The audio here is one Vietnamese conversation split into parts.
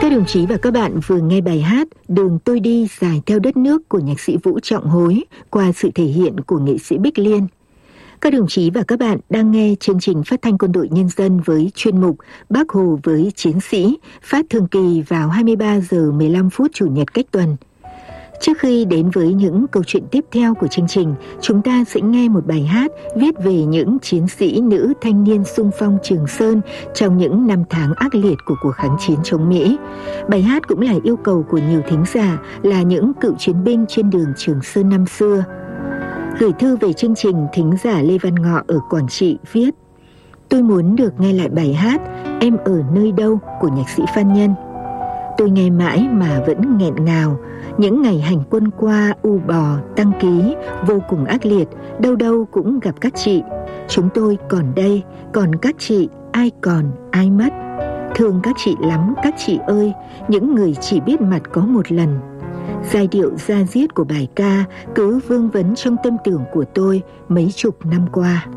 Các đồng chí và các bạn vừa nghe bài hát Đường tôi đi dài theo đất nước của nhạc sĩ Vũ Trọng Hối qua sự thể hiện của nghệ sĩ Bích Liên. Các đồng chí và các bạn đang nghe chương trình phát thanh Quân đội Nhân dân với chuyên mục Bác Hồ với Chiến sĩ, phát thường kỳ vào 23 giờ 15 phút Chủ nhật cách tuần. Trước khi đến với những câu chuyện tiếp theo của chương trình, chúng ta sẽ nghe một bài hát viết về những chiến sĩ nữ thanh niên xung phong Trường Sơn trong những năm tháng ác liệt của cuộc kháng chiến chống Mỹ. Bài hát cũng là yêu cầu của nhiều thính giả là những cựu chiến binh trên đường Trường Sơn năm xưa. Gửi thư về chương trình, thính giả Lê Văn Ngọ ở Quảng Trị viết: Tôi muốn được nghe lại bài hát Em ở nơi đâu của nhạc sĩ Phan Nhân. Tôi nghe mãi mà vẫn nghẹn ngào. Những ngày hành quân qua U Bò, Tăng Ký vô cùng ác liệt, đâu đâu cũng gặp các chị. Chúng tôi còn đây, còn các chị ai còn ai mất. Thương các chị lắm các chị ơi, những người chỉ biết mặt có một lần. Giai điệu da diết của bài ca cứ vương vấn trong tâm tưởng của tôi mấy chục năm qua.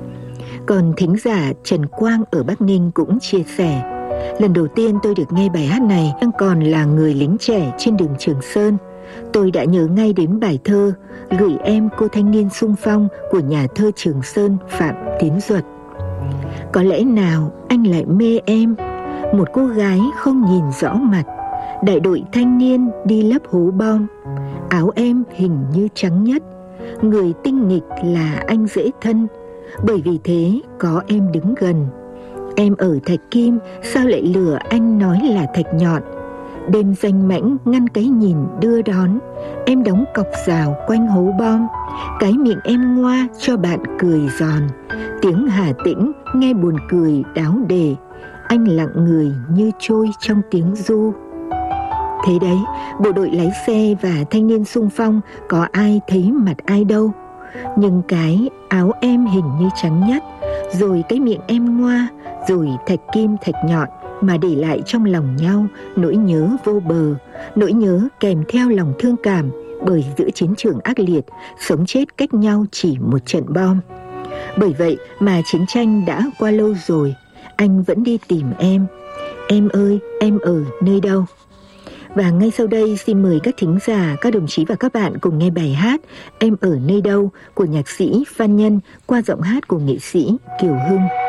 Còn thính giả Trần Quang ở Bắc Ninh cũng chia sẻ: lần đầu tiên tôi được nghe bài hát này đang còn là người lính trẻ trên đường Trường Sơn. Tôi đã nhớ ngay đến bài thơ Gửi em cô thanh niên xung phong của nhà thơ Trường Sơn Phạm Tiến Duật. Có lẽ nào anh lại mê em, một cô gái không nhìn rõ mặt. Đại đội thanh niên đi lấp hố bom, áo em hình như trắng nhất. Người tinh nghịch là anh dễ thân, bởi vì thế có em đứng gần. Em ở Thạch Kim, sao lại lừa anh nói là Thạch Nhọn. Đêm danh mãnh ngăn cái nhìn đưa đón. Em đóng cọc rào quanh hố bom. Cái miệng em ngoa cho bạn cười giòn. Tiếng Hà Tĩnh nghe buồn cười đáo đề. Anh lặng người như trôi trong tiếng ru. Thế đấy, bộ đội lái xe và thanh niên xung phong có ai thấy mặt ai đâu. Nhưng cái áo em hình như trắng nhất, rồi cái miệng em ngoa, rồi Thạch Kim Thạch Nhọn mà để lại trong lòng nhau nỗi nhớ vô bờ, nỗi nhớ kèm theo lòng thương cảm, bởi giữa chiến trường ác liệt, sống chết cách nhau chỉ một trận bom. Bởi vậy mà chiến tranh đã qua lâu rồi, anh vẫn đi tìm em. Em ơi, em ở nơi đâu? Và ngay sau đây xin mời các thính giả, các đồng chí và các bạn cùng nghe bài hát Em ở nơi đâu của nhạc sĩ Phan Nhân qua giọng hát của nghệ sĩ Kiều Hưng.